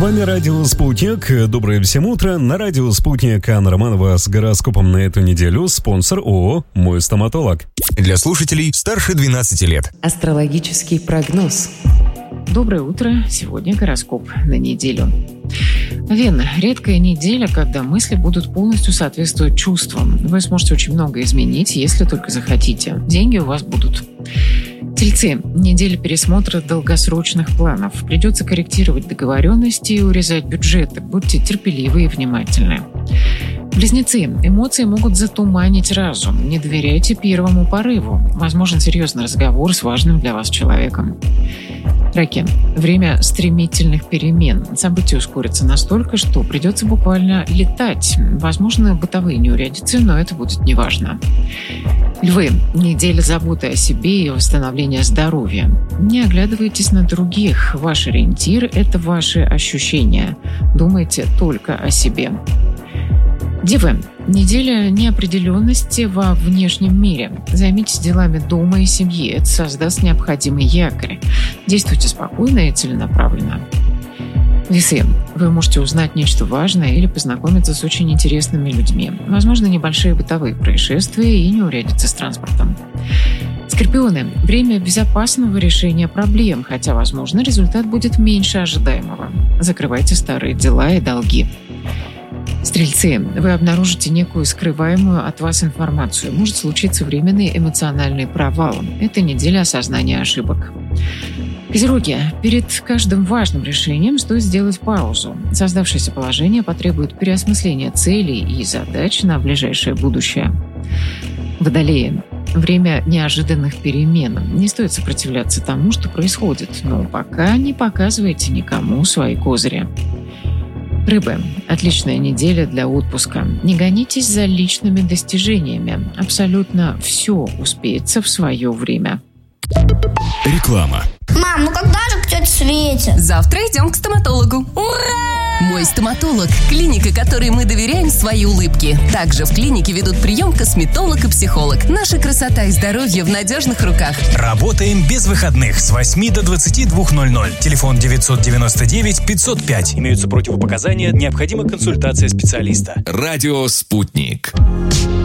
вами радио «Спутник». Доброе всем утро. На радио «Спутник» Анна Романова с гороскопом на эту неделю. Спонсор ООО «Мой стоматолог». Для слушателей старше 12 лет. Астрологический прогноз. Доброе утро. Сегодня гороскоп на неделю. Вена. Редкая неделя, когда мысли будут полностью соответствовать чувствам. Вы сможете очень много изменить, если только захотите. Деньги у вас будут. Тельцы. Неделя пересмотра долгосрочных планов. Придется корректировать договоренности и урезать бюджеты. Будьте терпеливы и внимательны. Близнецы. Эмоции могут затуманить разум. Не доверяйте первому порыву. Возможен серьезный разговор с важным для вас человеком. Раки. Время стремительных перемен. События ускорятся настолько, что придется буквально летать. Возможно, бытовые неурядицы, но это будет неважно. Львы. Неделя заботы о себе и восстановления здоровья. Не оглядывайтесь на других. Ваш ориентир – это ваши ощущения. Думайте только о себе. Девы. Неделя неопределенности во внешнем мире. Займитесь делами дома и семьи. Это создаст необходимый якорь. Действуйте спокойно и целенаправленно. Весы. Вы можете узнать нечто важное или познакомиться с очень интересными людьми. Возможно, небольшие бытовые происшествия и неурядицы с транспортом. Скорпионы. Время безопасного решения проблем, хотя, возможно, результат будет меньше ожидаемого. Закрывайте старые дела и долги. Стрельцы. Вы обнаружите некую скрываемую от вас информацию. Может случиться временный эмоциональный провал. Это неделя осознания ошибок. Козероги. Перед каждым важным решением стоит сделать паузу. Создавшееся положение потребует переосмысления целей и задач на ближайшее будущее. Водолеи. Время неожиданных перемен. Не стоит сопротивляться тому, что происходит, но пока не показывайте никому свои козыри. Рыбы. Отличная неделя для отпуска. Не гонитесь за личными достижениями. Абсолютно все успеется в свое время. Реклама. Мам, когда же к тете Свете? Завтра идем к стоматологу. Ура! Мой стоматолог – клиника, которой мы доверяем свои улыбки. Также в клинике ведут прием косметолог и психолог. Наша красота и здоровье в надежных руках. Работаем без выходных с 8 до 22:00. Телефон 999 505. Имеются противопоказания, необходима консультация специалиста. Радио «Спутник».